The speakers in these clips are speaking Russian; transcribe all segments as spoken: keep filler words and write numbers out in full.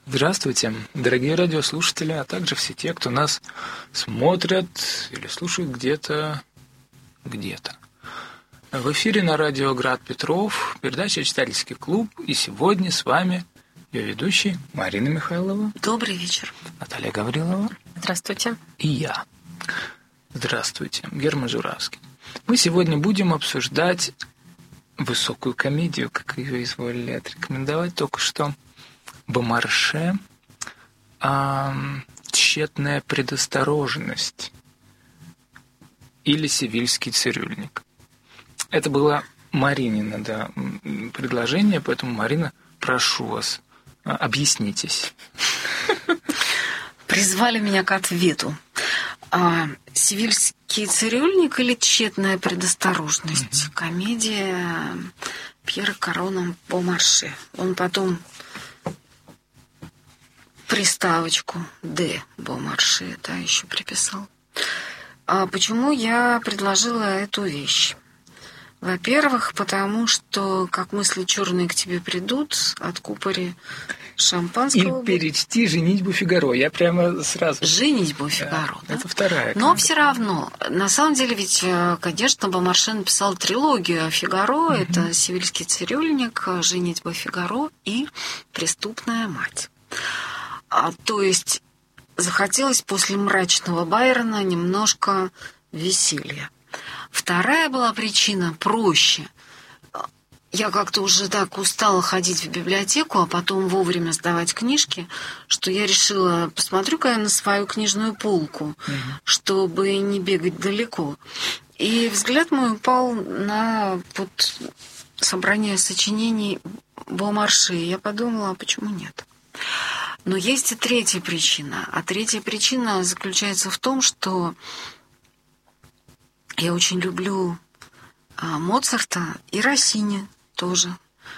Здравствуйте, дорогие радиослушатели, а также все те, кто нас смотрят или слушают где-то, где-то. В эфире на радио Град Петров, передача «Читательский клуб», и сегодня с вами ее ведущий Марина Михайлова. Добрый вечер. Наталья Гаврилова. Здравствуйте. И я. Здравствуйте, Герман Журавский. Мы сегодня будем обсуждать высокую комедию, как ее изволили отрекомендовать только что, Бомарше, а, «Тщетная предосторожность» или «Севильский цирюльник». Это было Маринино, да, предложение, поэтому, Марина, прошу вас, объяснитесь. Призвали меня к ответу. А, «Севильский цирюльник» или «Тщетная предосторожность»? Mm-hmm. Комедия Пьера Карона Бомарше. Он потом приставочку «Д» Бомарше, да, еще приписал. А почему я предложила эту вещь? Во-первых, потому что «Как мысли черные к тебе придут» от Купари шампанского. И перечти «Женитьбу Фигаро». Я прямо сразу... «Женитьбу Фигаро», да, да? Это вторая. Но все равно, на самом деле, ведь, конечно, Бомарше написал трилогию о Фигаро. Mm-hmm. Это «Севильский цирюльник», «Женитьба Фигаро» и «Преступная мать». А, то есть захотелось после мрачного Байрона немножко веселья. Вторая была причина проще. Я как-то уже так устала ходить в библиотеку, а потом вовремя сдавать книжки, что я решила, посмотрю-ка я на свою книжную полку, угу. чтобы не бегать далеко. И взгляд мой упал на вот собрание сочинений Бомарше. И я подумала, а почему нет? Но есть и третья причина. А третья причина заключается в том, что я очень люблю а, Моцарта и Россини тоже.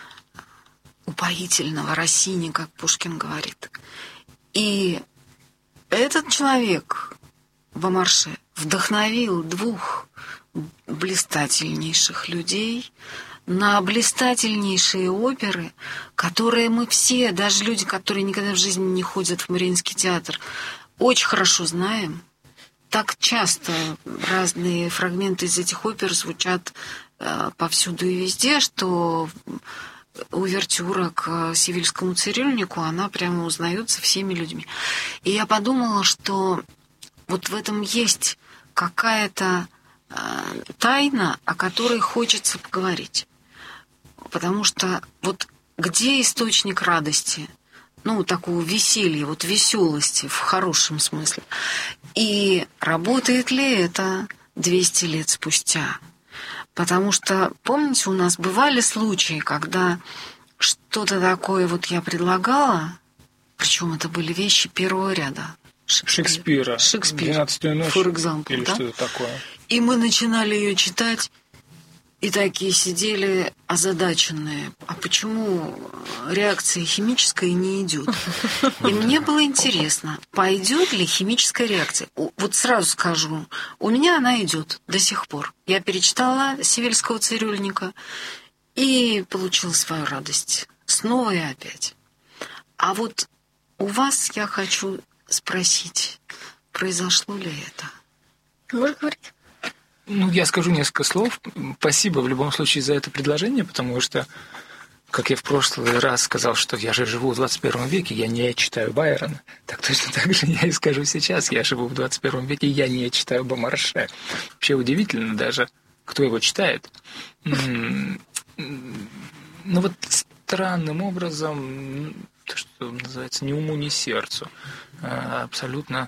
Упоительного Россини, как Пушкин говорит. И этот человек, Бомарше, вдохновил двух блистательнейших людей на блистательнейшие оперы, которые мы все, даже люди, которые никогда в жизни не ходят в Мариинский театр, очень хорошо знаем. Так часто разные фрагменты из этих опер звучат э, повсюду и везде, что увертюра к «Севильскому цирюльнику», она прямо узнается всеми людьми. И я подумала, что вот в этом есть какая-то э, тайна, о которой хочется поговорить. Потому что вот где источник радости, ну, такого веселья, вот веселости в хорошем смысле, и работает ли это двести лет спустя? Потому что, помните, у нас бывали случаи, когда что-то такое вот я предлагала, причем это были вещи первого ряда. Шекспира. Шекспир. «Двенадцатую ночь». For example, или да? что-то такое. И мы начинали ее читать, и такие сидели озадаченные. А почему реакция химическая не идет? И мне было интересно, пойдет ли химическая реакция. Вот сразу скажу, у меня она идет до сих пор. Я перечитала «Севильского цирюльника» и получила свою радость. Снова и опять. А вот у вас я хочу спросить, произошло ли это? Можно говорить? Ну, я скажу несколько слов. Спасибо в любом случае за это предложение, потому что, как я в прошлый раз сказал, что я же живу в двадцать первом веке, я не читаю Байрона, так точно так же я и скажу сейчас, я живу в двадцать первом веке, я не читаю Бомарше. Вообще удивительно даже, кто его читает. Ну вот странным образом, то, что называется, ни уму, ни сердцу, абсолютно...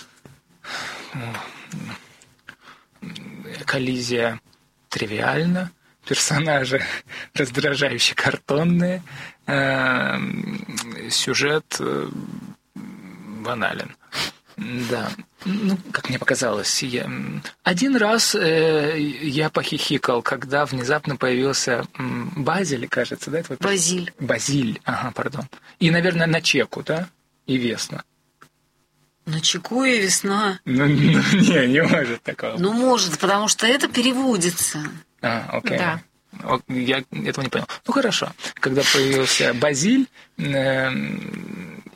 Коллизия тривиальна, персонажи раздражающе картонные, э, сюжет э, банален. Да, ну, как мне показалось, я... один раз э, я похихикал, когда внезапно появился м, Базиль, кажется, да? Это вот... Базиль. Базиль, ага, пардон. И, наверное, на чеку, да? И Весна. На чеку и Весна. Ну, ну, не, не может такого. Ну, может, потому что это переводится. А, окей. Да. Я этого не понял. Ну, хорошо. Когда появился Базиль, э,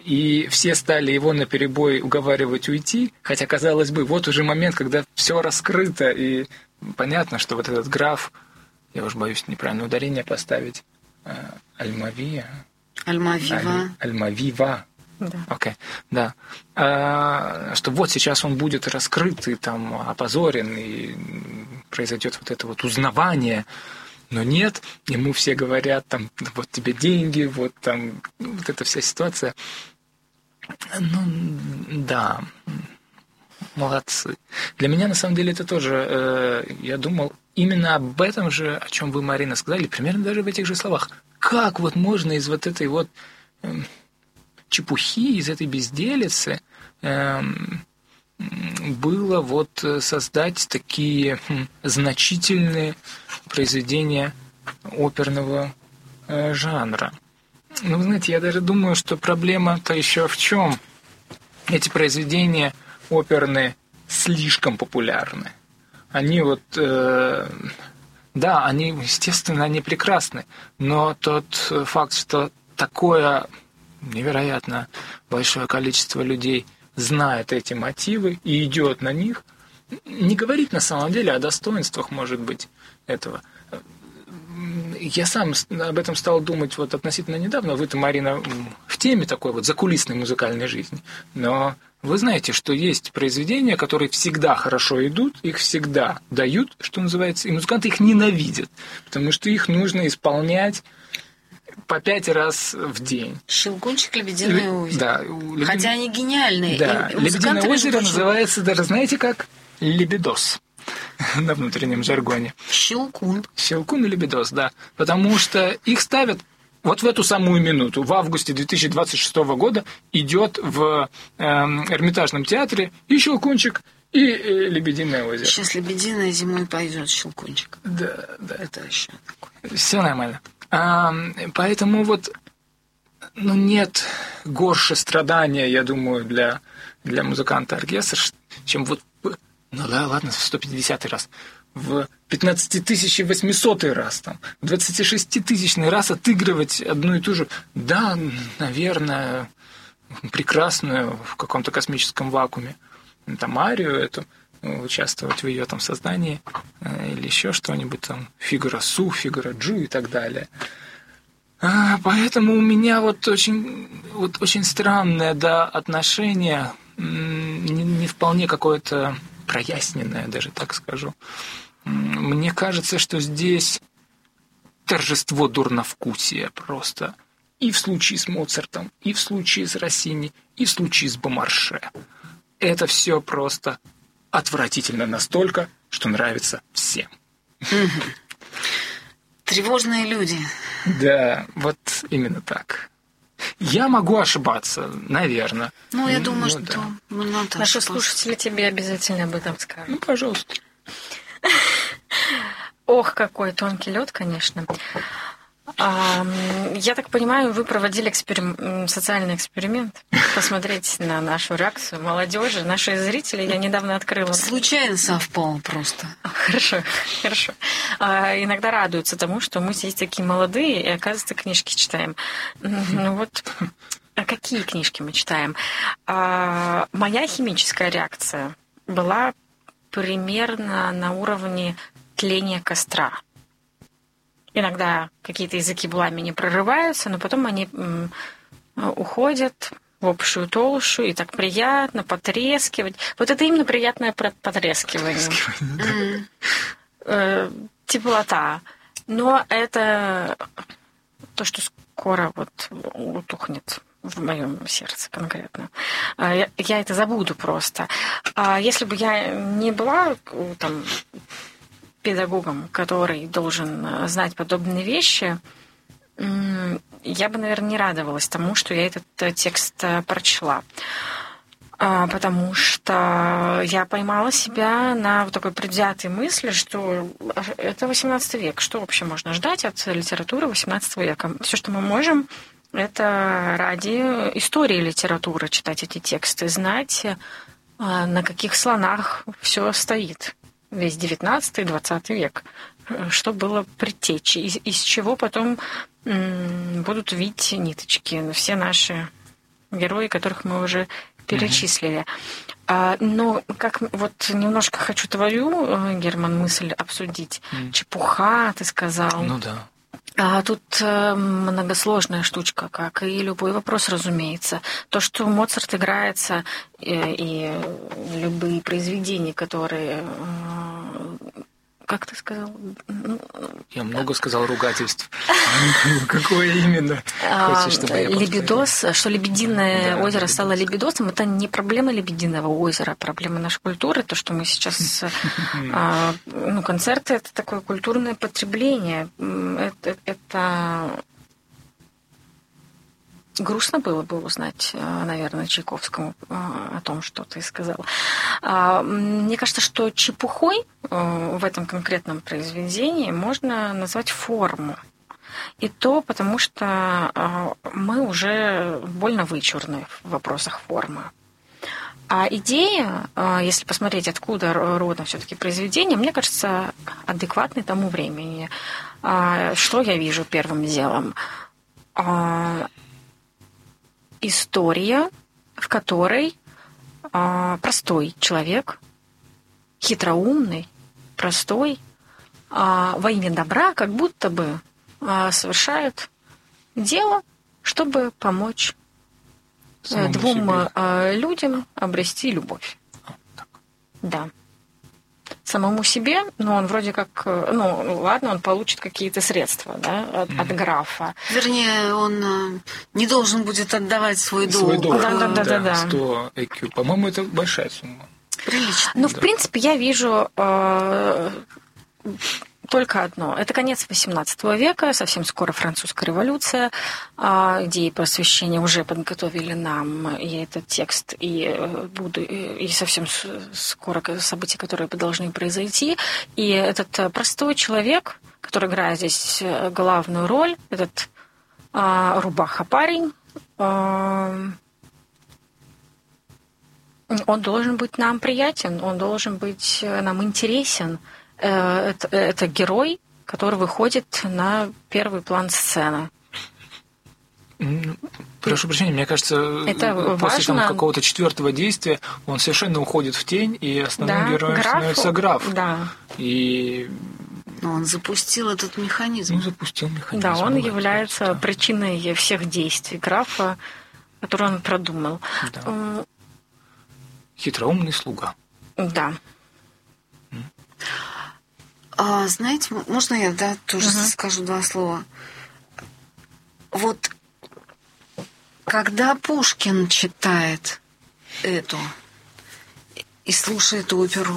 И все стали его наперебой уговаривать уйти, хотя, казалось бы, вот уже момент, когда все раскрыто, и понятно, что вот этот граф, я уж боюсь неправильное ударение поставить, Альмавия. Альмавива. Альмавива. Да. Окей, okay. Да. А, что вот сейчас он будет раскрыт и там опозорен, и произойдет вот это вот узнавание. Но нет, ему все говорят, там, вот тебе деньги, вот там, вот эта вся ситуация. Ну, да, молодцы. Для меня, на самом деле, это тоже, э, я думал, именно об этом же, о чем вы, Марина, сказали, примерно даже в этих же словах. Как вот можно из вот этой вот э, чепухи, из этой безделицы э, было вот создать такие хм, значительные произведения оперного э, жанра. Ну, вы знаете, я даже думаю, что проблема-то еще в чем? Эти произведения оперные слишком популярны. Они вот, э, да, они, естественно, они прекрасны, но тот факт, что такое невероятно большое количество людей знает эти мотивы и идет на них, не говорит на самом деле о достоинствах, может быть, этого. Я сам об этом стал думать вот относительно недавно. Вы-то, Марина, в теме такой вот закулисной музыкальной жизни. Но вы знаете, что есть произведения, которые всегда хорошо идут, их всегда дают, что называется, и музыканты их ненавидят, потому что их нужно исполнять по пять раз в день. «Щелкунчик», «Лебединое озеро». Да, Лебед... Хотя они гениальные. Да, «Лебединое озеро» называется даже, знаете как? «Лебедос». На внутреннем жаргоне. Щелкун. Щелкун и лебедос, да. Потому что их ставят вот в эту самую минуту. В августе две тысячи двадцать шестого года идет в э, Эрмитажном театре и Щелкунчик, и э, Лебединое озеро. Сейчас Лебединое зимой пойдет Щелкунчик. Да, да. Это еще такое. Все нормально. А, поэтому вот ну, нет горше страдания, я думаю, для, для музыканта оркестра, чем вот ну да, ладно, в сто пятидесятый раз, в пятнадцатитысячевосьмисотый раз, там, в двадцатишеститысячный раз отыгрывать одну и ту же, да, наверное, прекрасную в каком-то космическом вакууме, там, арию эту, участвовать в ее там создании, или еще что-нибудь там, Фигаро Су, Фигаро Джу и так далее. А, поэтому у меня вот очень, вот очень странное, да, отношение, не, не вполне какое-то проясненное, даже так скажу. Мне кажется, что здесь торжество дурновкусия просто. И в случае с Моцартом, и в случае с Россини, и в случае с Бомарше. Это все просто отвратительно настолько, что нравится всем. Тревожные люди. Да, вот именно так. Я могу ошибаться, наверное. Ну, я думаю, ну, что да. ну, надо Наши ошибаться. слушатели тебе обязательно об этом скажут. Ну, пожалуйста. Ох, какой тонкий лед, конечно. А, я так понимаю, вы проводили эксперим... социальный эксперимент, посмотреть на нашу реакцию молодежи, наши зрители. Я недавно открыла. Случайно совпало просто. Хорошо, хорошо. А, иногда радуются тому, что мы здесь такие молодые, и, оказывается, книжки читаем. Ну вот, а какие книжки мы читаем? А, моя химическая реакция была примерно на уровне тления костра. Иногда какие-то языки пламени прорываются, но потом они м, уходят в общую толщу, и так приятно потрескивать. Вот это именно приятное потрескивание. Mm. Э, теплота. Но это то, что скоро вот утухнет в моем сердце конкретно. Я, я это забуду просто. А если бы я не была там педагогом, который должен знать подобные вещи, я бы, наверное, не радовалась тому, что я этот текст прочла. Потому что я поймала себя на вот такой предвзятой мысли, что это восемнадцатый век. Что вообще можно ждать от литературы восемнадцатого века? Все, что мы можем, это ради истории литературы читать эти тексты, знать, на каких слонах все стоит. Весь девятнадцатый, двадцатый век, что было предтечей, из, из чего потом м, будут вить ниточки, все наши герои, которых мы уже перечислили. Mm-hmm. Но как вот немножко хочу твою, Герман, мысль обсудить. Mm-hmm. Чепуха, ты сказал. Ну да. А тут многосложная штучка, как и любой вопрос, разумеется. То, что Моцарт играется, и, и любые произведения, которые... Как ты сказал? Я много сказал ругательств. Какое именно? Хочешь, чтобы я Лебедос, что Лебединое озеро стало лебедосом, это не проблема Лебединого озера, проблема нашей культуры, то, что мы сейчас... Ну, концерты — это такое культурное потребление. Это... это... Грустно было бы узнать, наверное, Чайковскому о том, что ты сказал. Мне кажется, что чепухой в этом конкретном произведении можно назвать форму. И то потому, что мы уже больно вычурны в вопросах формы. А идея, если посмотреть, откуда родом все-таки произведение, мне кажется, адекватной тому времени. Что я вижу первым делом? История, в которой а, простой человек, хитроумный, простой, а, во имя добра, как будто бы а, совершает дело, чтобы помочь Самому двум а, людям обрести любовь. А, так. Да. Самому себе, но он вроде как, ну, ладно, он получит какие-то средства, да, от, mm-hmm. от графа. Вернее, он не должен будет отдавать свой долг. Свой долг, да, да, да, да, да. сто эй кью. По-моему, это большая сумма. Прилично. Ну, да. в принципе, я вижу э, только одно. Это конец восемнадцатого века, совсем скоро французская революция. Идеи просвещения уже подготовили нам и этот текст, и, буду, и совсем скоро события, которые должны произойти. И этот простой человек, который играет здесь главную роль, этот рубаха-парень, он должен быть нам приятен, он должен быть нам интересен. Это, это герой, который выходит на первый план сцены. Прошу прощения, мне кажется, это после важно. Там, какого-то четвертого действия он совершенно уходит в тень, и основным да, героем граф, становится граф. Да. И... Но он запустил этот механизм. Ну, запустил механизм. Да, он бывает, является да. причиной всех действий графа, которые он продумал. Да. Хитроумный слуга. Да. А, знаете, можно я, да, тоже угу. скажу два слова? Вот когда Пушкин читает эту и слушает оперу,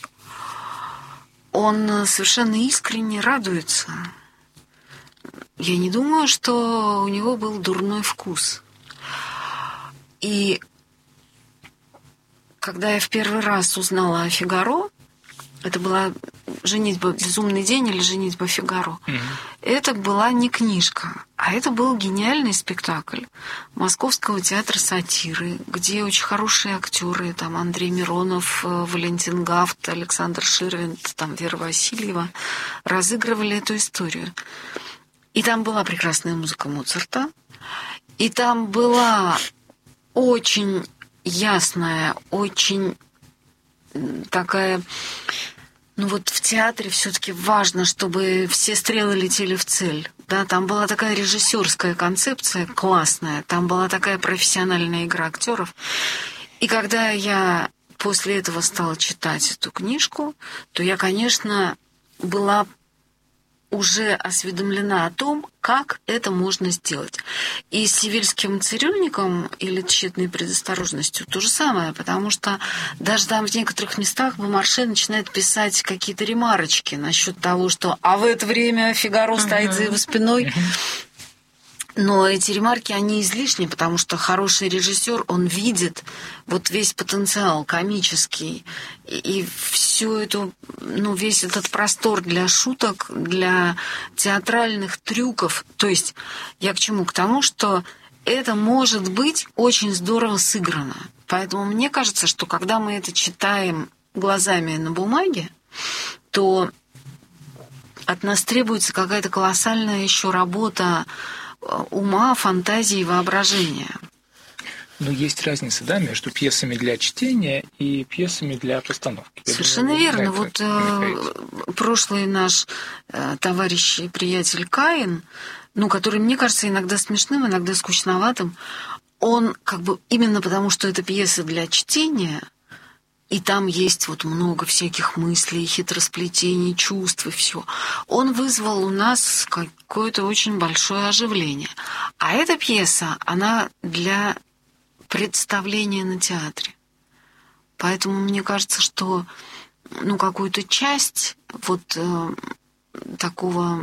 он совершенно искренне радуется. Я не думаю, что у него был дурной вкус. И когда я в первый раз узнала о «Фигаро», это была «Женитьба, безумный день» или «Женитьба Фигаро». Mm-hmm. Это была не книжка, а это был гениальный спектакль Московского театра сатиры, где очень хорошие актеры, там Андрей Миронов, Валентин Гафт, Александр Ширвинд, там Вера Васильева разыгрывали эту историю. И там была прекрасная музыка Моцарта, и там была очень ясная, очень такая... Ну вот в театре все-таки важно, чтобы все стрелы летели в цель. Да, там была такая режиссерская концепция классная, там была такая профессиональная игра актеров. И когда я после этого стала читать эту книжку, то я, конечно, была уже осведомлена о том, как это можно сделать. И с «Сивильским цирюльником» или «Тщетной предосторожностью» то же самое, потому что даже там в некоторых местах Бомарше начинает писать какие-то ремарочки насчет того, что «а в это время Фигаро стоит за его спиной». Но эти ремарки, они излишни, потому что хороший режиссер, он видит вот весь потенциал комический и, и всю эту, ну, весь этот простор для шуток, для театральных трюков. То есть я к чему? К тому, что это может быть очень здорово сыграно. Поэтому мне кажется, что когда мы это читаем глазами на бумаге, то от нас требуется какая-то колоссальная еще работа ума, фантазии и воображения. Но есть разница, да, между пьесами для чтения и пьесами для постановки. Я Совершенно думаю, верно. это Вот э, прошлый наш э, товарищ и приятель Каин, ну, который, мне кажется, иногда смешным, иногда скучноватым, он как бы именно потому, что это пьеса для чтения, и там есть вот много всяких мыслей, хитросплетений, чувств и все, он вызвал у нас какое-то очень большое оживление. А эта пьеса, она для представления на театре. Поэтому мне кажется, что ну, какую-то часть вот э, такого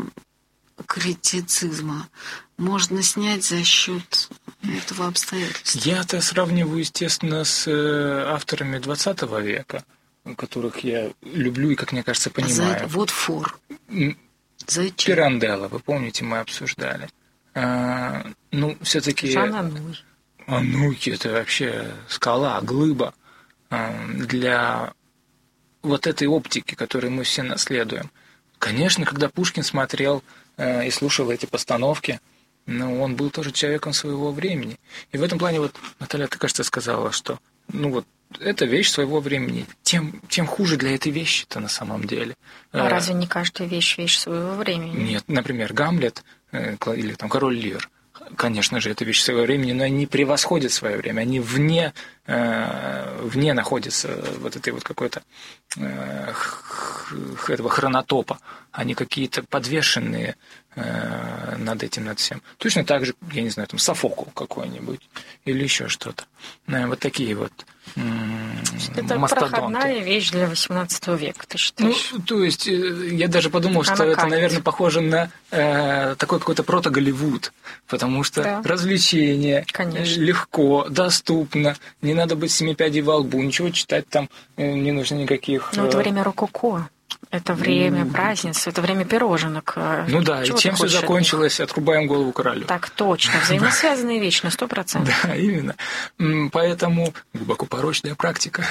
критицизма можно снять за счет этого обстоятельства. Я это сравниваю, естественно, с авторами двадцатого века, которых я люблю и, как мне кажется, понимаю. За... Вот фор. Зачем? Пиранделло, вы помните, мы обсуждали. А, ну, все-таки... Жан Ануй. Ануй – это вообще скала, глыба а, для вот этой оптики, которой мы все наследуем. Конечно, когда Пушкин смотрел и слушал эти постановки, но он был тоже человеком своего времени. И в этом плане, вот, Наталья, ты, кажется, сказала, что ну вот это вещь своего времени. Тем, тем хуже для этой вещи-то на самом деле. А разве не каждая вещь вещь своего времени? Нет, например, Гамлет или там Король Лир. Конечно же, это вещь своего времени, но они превосходят свое время. Они вне, э, вне находятся вот этой вот какой-то э, этого хронотопа. Они какие-то подвешенные э, над этим, над всем. Точно так же, я не знаю, там Софокл какой-нибудь или еще что-то. Э, вот такие вот э, это мастодонты. проходная вещь для восемнадцатого века, ты считаешь? Ну, то есть, я даже подумал, что Она это, канет. наверное, похоже на э, такой какой-то прото-Голливуд, потому что да. развлечение, Конечно. легко, доступно, не надо быть семи пядей во лбу, ничего читать там э, не нужно никаких... Ну, это время рококо, это время Mm. праздниц, это время пироженок. Ну да, Чего и чем все закончилось, отрубаем голову королю. Так точно, взаимосвязанные вещи на сто процентов. Да, именно. Поэтому глубоко порочная практика.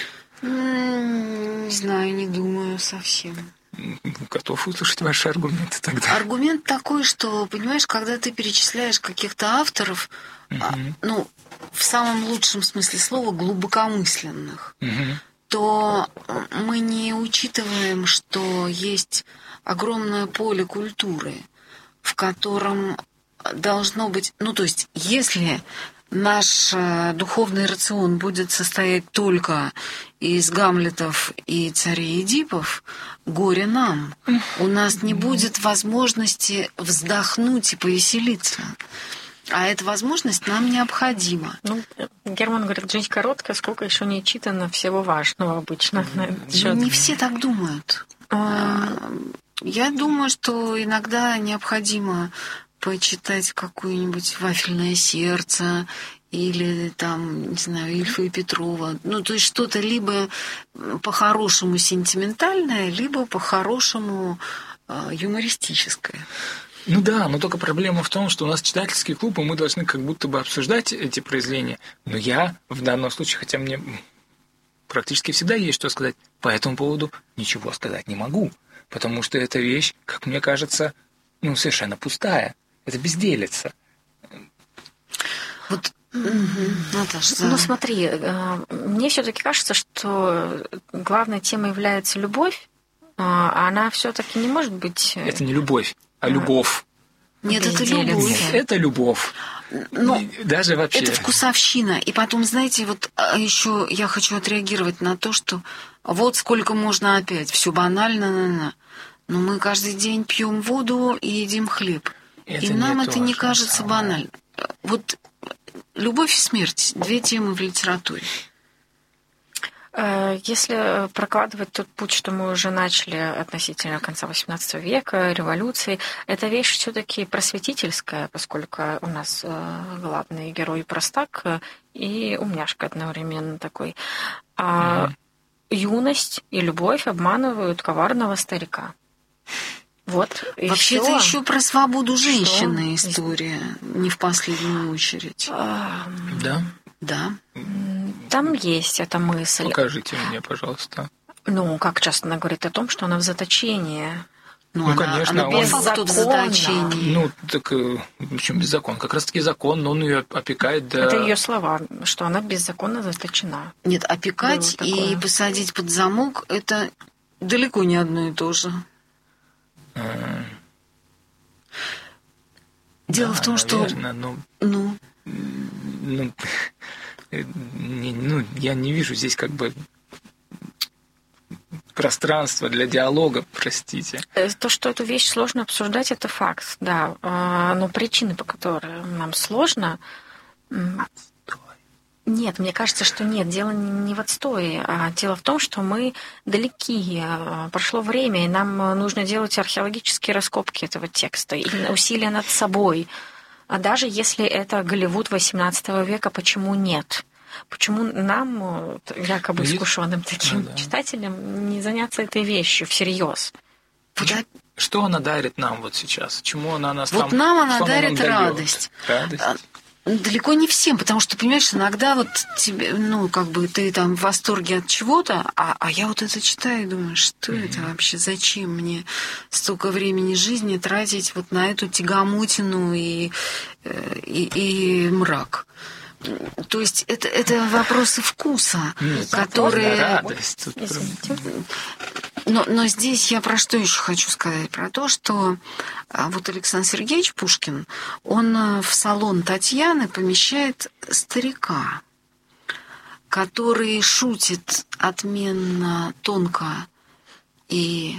Не знаю, не думаю совсем. Готов услышать ваши аргументы тогда. Аргумент такой, что, понимаешь, когда ты перечисляешь каких-то авторов, Uh-huh. ну, в самом лучшем смысле слова, глубокомысленных, Uh-huh. то мы не учитываем, что есть огромное поле культуры, в котором должно быть... Ну, то есть, если наш духовный рацион будет состоять только из Гамлетов и царей Эдипов, горе нам. У нас не будет возможности вздохнуть и повеселиться. А эта возможность нам необходима. Ну, Герман говорит, жизнь короткая, сколько еще не читано всего важного обычно на этот счет. Не все так думают. Я думаю, что иногда необходимо почитать какое-нибудь «Вафельное сердце» или там, не знаю, Ильфа и Петрова. Ну, то есть что-то либо по-хорошему сентиментальное, либо по-хорошему юмористическое. Ну да, но только проблема в том, что у нас читательский клуб, и мы должны как будто бы обсуждать эти произведения. Но я в данном случае, хотя мне практически всегда есть что сказать, по этому поводу ничего сказать не могу. Потому что эта вещь, как мне кажется, ну, совершенно пустая. Это безделица. Вот, Наташа, да. Ну, смотри, мне все-таки кажется, что главной темой является любовь, а она все-таки не может быть... Это не любовь, а любовь. Нет, это Безделица. любовь. Нет, это любовь. Ну, даже вообще. это вкусовщина. И потом, знаете, вот еще я хочу отреагировать на то, что вот сколько можно опять, все банально, на -на. Но мы каждый день пьем воду и едим хлеб. Это и нам не это то не же кажется самое. банальным. Вот любовь и смерть – две темы в литературе. Если прокладывать тот путь, что мы уже начали относительно конца восемнадцатого века, революции, эта вещь все-таки просветительская, поскольку у нас главный герой простак и умняшка одновременно такой. А угу. Юность и любовь обманывают коварного старика. Вот. Вообще это еще про свободу женщины что? История, не в последнюю очередь. А, да? Да. Там есть эта мысль. Покажите мне, пожалуйста. Ну, как часто она говорит о том, что она в заточении. Ну, Ну, она, конечно, она по он- факту в Беззаконно. заточении. Ну, так э, почему беззакон? Как раз-таки закон, но он ее опекает до... Это ее слова, что она беззаконно заточена. Нет, опекать Было и такое. посадить под замок – это далеко не одно и то же. э, Дело да, в том, наверное, но, что... Ну, ну, э, не- ну, я не вижу здесь как бы пространства для диалога, простите. Э, То, что эту вещь сложно обсуждать, это факт, да. А, Но причины, по которым нам сложно... м, Нет, мне кажется, что нет, дело не в отстое, а дело в том, что мы далеки. а, Прошло время, и нам нужно делать археологические раскопки этого текста и усилия над собой. А даже если это Голливуд восемнадцатого века, почему нет? Почему нам, вот, якобы Есть- искушенным таким Ну да. читателям, не заняться этой вещью всерьез? вот опять- Что она дарит нам вот сейчас? Чему она нас Вот там... нам она что дарит нам даёт? радость. Радость. А, далеко не всем, потому что, понимаешь, иногда вот тебе, ну, как бы ты там в восторге от чего-то, а, а я вот это читаю и думаю, что это вообще, зачем мне столько времени жизни тратить вот на эту тягомотину и, э, и, и мрак. То есть это, это вопросы вкуса, Нет, которые... радость. Тут Извините. Но, но здесь я про что еще хочу сказать? Про то, что а, вот Александр Сергеевич Пушкин, он а, в салон Татьяны помещает старика, который шутит отменно, тонко и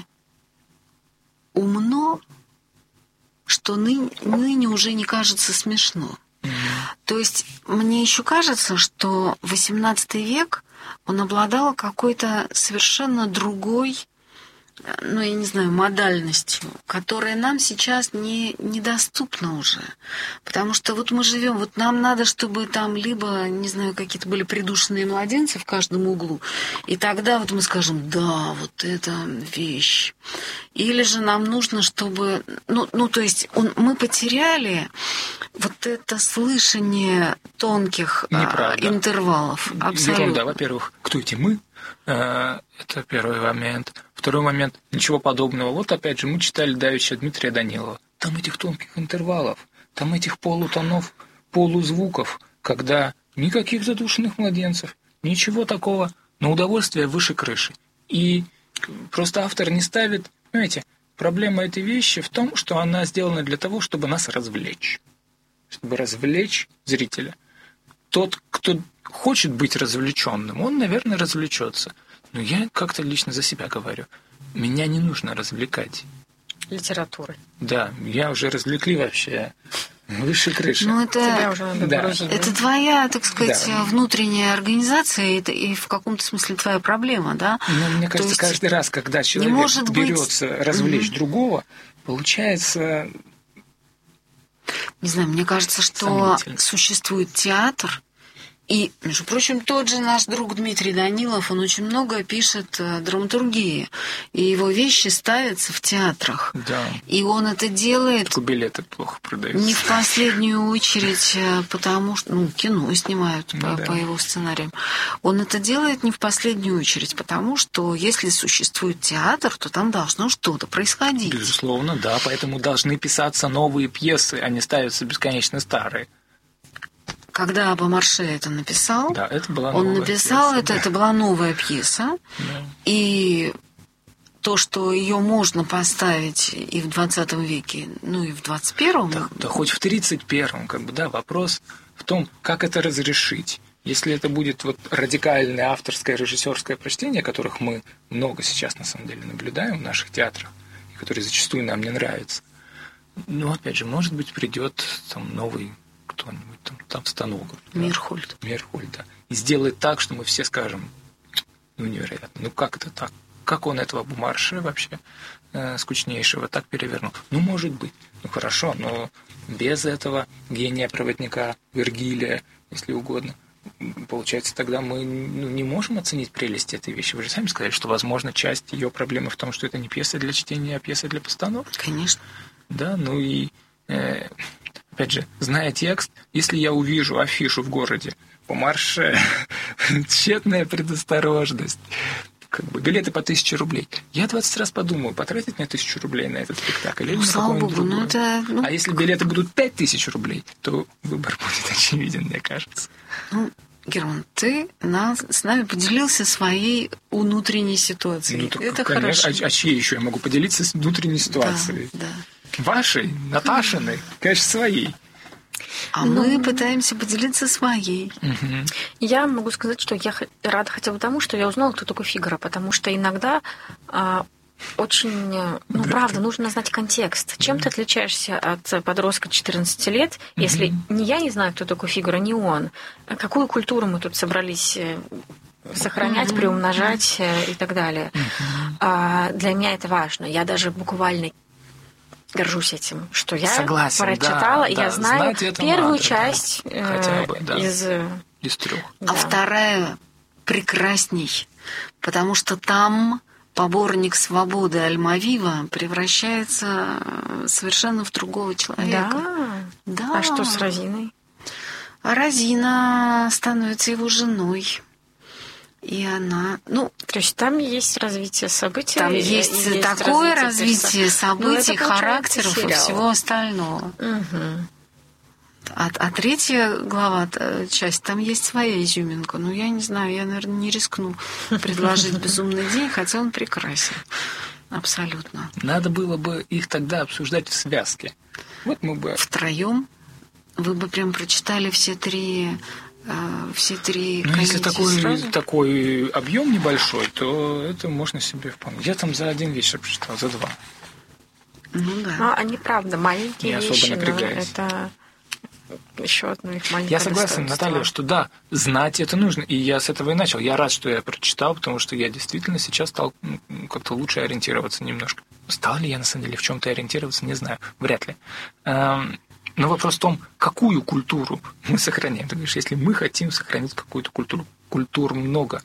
умно, что ныне, ныне уже не кажется смешно. То есть мне еще кажется, что восемнадцатый век, он обладал какой-то совершенно другой, ну, я не знаю, модальностью, которая нам сейчас не, недоступна уже. Потому что вот мы живем, вот нам надо, чтобы там либо, не знаю, какие-то были придушенные младенцы в каждом углу, и тогда вот мы скажем, да, вот это вещь. Или же нам нужно, чтобы... Ну, ну то есть он, мы потеряли вот это слышание тонких а, Неправда. интервалов. Абсолютно. Ерунда, во-первых, кто эти мы? Э, Это первый момент. Второй момент, ничего подобного. Вот опять же, мы читали давеча Дмитрия Данилова. Там этих тонких интервалов, там этих полутонов, полузвуков, когда никаких задушенных младенцев, ничего такого, но удовольствие выше крыши. И просто автор не ставит, понимаете, проблема этой вещи в том, что она сделана для того, чтобы нас развлечь. Чтобы развлечь зрителя. Тот, кто хочет быть развлеченным, он, наверное, развлечется. Но я как-то лично за себя говорю. Меня не нужно развлекать. Литературы. Да, я уже развлекли вообще выше крыши. Ну, это... Тебя уже надо Да. грузить. да? Это твоя, так сказать, Да. внутренняя организация, это и в каком-то смысле твоя проблема, да? Но мне кажется, есть каждый раз, когда человек может быть- берется развлечь Мгм. другого, получается... Не знаю, мне кажется, что Сомнительно. существует театр, и, между прочим, тот же наш друг Дмитрий Данилов, он очень много пишет э, драматургии, и его вещи ставятся в театрах. Да, И он это делает только билеты плохо продаются. не в последнюю очередь, э, потому что, ну, кино снимают Ну по, да. по его сценариям. Он это делает не в последнюю очередь, потому что если существует театр, то там должно что-то происходить. Безусловно, да, поэтому должны писаться новые пьесы, а не ставятся бесконечно старые. Когда Бомарше это написал, Да, это была он новая написал пьеса, это, да. это была новая пьеса, Да. и то, что ее можно поставить и в двадцатом веке, ну и в двадцать первом, Да, да хоть в тридцать первом, как бы, да, вопрос в том, как это разрешить. Если это будет вот радикальное авторское режиссерское прочтение, которых мы много сейчас на самом деле наблюдаем в наших театрах, и которые зачастую нам не нравятся, ну, опять же, может быть, придет там новый кто-нибудь, там, там стенограф, да, Мирхольд. Мирхольд, да, и сделает так, что мы все скажем, ну, невероятно, ну, как это так? Как он этого Бомарше вообще э, скучнейшего так перевернул? Ну, может быть. Ну, хорошо, но без этого гения-проводника Вергилия, если угодно, получается, тогда мы ну, не можем оценить прелесть этой вещи. Вы же сами сказали, что, возможно, часть ее проблемы в том, что это не пьеса для чтения, а пьеса для постановки. Конечно. Да, ну и, э, опять же, зная текст, если я увижу афишу в городе Бомарше, тщетная предосторожность. как бы билеты по тысяче рублей. Я двадцать раз подумаю, потратить мне тысячу рублей на этот спектакль или Ну, на слава какой-нибудь богу, другой. ну это... ну, А если билеты будут пять тысяч рублей, то выбор будет очевиден, мне кажется. ну, Герман, ты нас, с нами поделился своей внутренней ситуацией. Ну, так, это конечно. хорошо. А, а чьей еще я могу поделиться с внутренней ситуацией? Да, да. Вашей, Наташиной, конечно, своей. А ну... мы пытаемся поделиться своей. Угу. Я могу сказать, что я рада хотя бы тому, что я узнала, кто такой Фигаро, потому что иногда а, очень, ну, да, правда, нужно знать контекст. Чем ты отличаешься от подростка четырнадцати лет, если mm-hmm. ни я не знаю, кто такой Фигаро, ни он? Какую культуру мы тут собрались сохранять, mm-hmm. приумножать mm-hmm. и так далее? Mm-hmm. А, для меня это важно. Я даже буквально горжусь этим, что я Согласен, прочитала, да, и да, я знаю первую надо, часть да. Хотя бы, да. из... из трех. А да. вторая прекрасней, потому что там поборник свободы Альмавива превращается совершенно в другого человека. Да? Да. А что с Розиной? А Розина становится его женой. И она... Ну, то есть там есть развитие событий. Там есть, есть такое развитие, развитие событий, ну, характеров и всего остального. Угу. А, а третья глава, часть, там есть своя изюминка. Ну, я не знаю, я, наверное, не рискну предложить «Безумный день», хотя он прекрасен. Абсолютно. Надо было бы их тогда обсуждать в связке. Вот мы бы... Втроем вы бы прям прочитали все три... все три Ну, если такой, сразу? такой объем небольшой, то это можно себе вполне. Я там за один вечер прочитал, за два. Ну да. А, они, правда, маленькие не вещи, особо напрягаюсь. Это еще одно их маленькое Я согласен, Наталья, что да, знать это нужно. И я с этого и начал. Я рад, что я прочитал, потому что я действительно сейчас стал как-то лучше ориентироваться немножко. Стал ли я, на самом деле, в чем-то ориентироваться, не знаю. Вряд ли. Но вопрос в том, какую культуру мы сохраняем. Ты говоришь, если мы хотим сохранить какую-то культуру, культур много,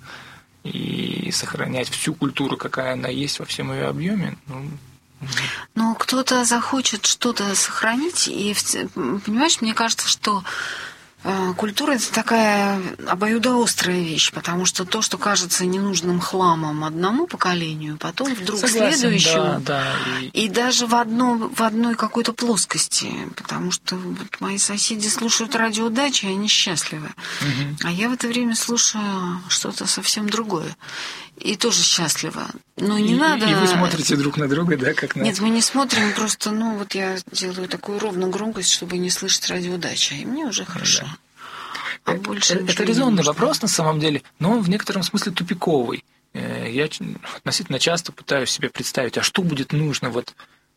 и сохранять всю культуру, какая она есть во всем ее объеме, ну... Ну, кто-то захочет что-то сохранить, и, понимаешь, мне кажется, что культура – это такая обоюдоострая вещь, потому что то, что кажется ненужным хламом одному поколению, потом вдруг Согласен, следующему, да, да, и... и даже в, одно, в одной какой-то плоскости, потому что вот мои соседи слушают радио «Дача», и они счастливы, угу. А я в это время слушаю что-то совсем другое. И тоже счастлива. Но не и, надо... И вы смотрите друг на друга, да, как на... Нет, мы не смотрим, просто, ну, вот я делаю такую ровную громкость, чтобы не слышать радиодача, и мне уже хорошо. Да. А это, больше это резонный вопрос, на самом деле, но он в некотором смысле тупиковый. Я относительно часто пытаюсь себе представить, а что будет нужно вот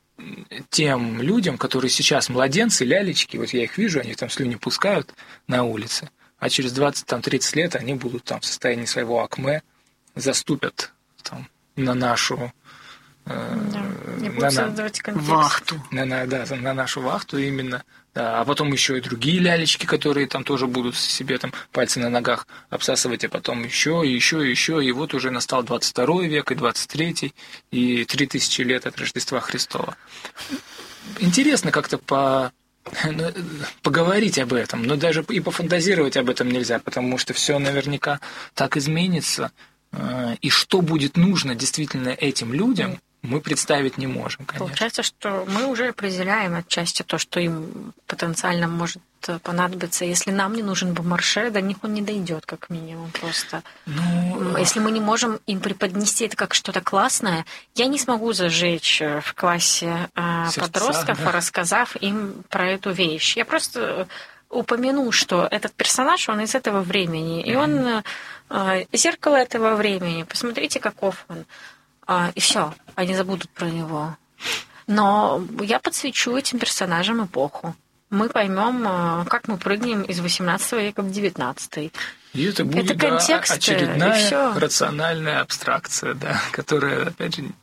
тем людям, которые сейчас младенцы, лялечки, вот я их вижу, они там слюни пускают на улице, а через двадцать-тридцать лет они будут там в состоянии своего акме, заступят там, на нашу э, да, на, на, вахту. На, на, да, на нашу вахту именно. Да, а потом еще и другие лялечки, которые там тоже будут себе там пальцы на ногах обсасывать, а потом еще, и еще, и еще. И вот уже настал двадцать второй век, и двадцать третий, и три тысячи лет от Рождества Христова. Интересно как-то по... поговорить об этом, но даже и пофантазировать об этом нельзя, потому что все наверняка так изменится. И что будет нужно действительно этим людям, мы представить не можем, конечно. Получается, что мы уже определяем отчасти то, что им потенциально может понадобиться. Если нам не нужен бомарше, до них он не дойдет, как минимум, просто. Ну... Если мы не можем им преподнести это как что-то классное, я не смогу зажечь в классе сердца, подростков, да? Рассказав им про эту вещь. Я просто упомяну, что этот персонаж, он из этого времени, и он э, зеркало этого времени. Посмотрите, каков он. Э, и все, они забудут про него. Но я подсвечу этим персонажам эпоху. Мы поймем, э, как мы прыгнем из восемнадцатого века в девятнадцатый. И это будет, это контекст, да, очередная рациональная абстракция, да, которая, опять же,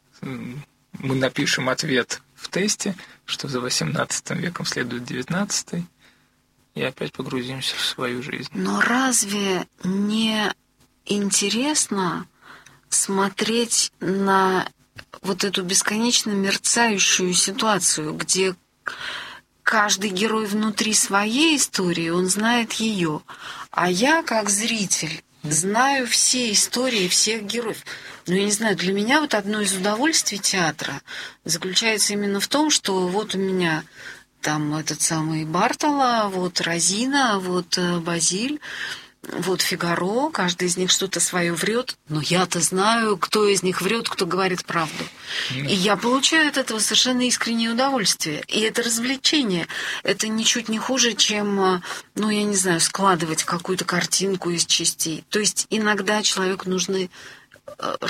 мы напишем ответ в тесте, что за восемнадцатым веком следует девятнадцатый. И опять погрузимся в свою жизнь. Но разве не интересно смотреть на вот эту бесконечно мерцающую ситуацию, где каждый герой внутри своей истории, он знает ее, а я, как зритель, знаю все истории всех героев. Но я не знаю, для меня вот одно из удовольствий театра заключается именно в том, что вот у меня там этот самый Бартоло, вот Розина, вот Базиль, вот Фигаро, каждый из них что-то свое врет, но я-то знаю, кто из них врет, кто говорит правду. И я получаю от этого совершенно искреннее удовольствие. И это развлечение. Это ничуть не хуже, чем, ну, я не знаю, складывать какую-то картинку из частей. То есть иногда человеку нужны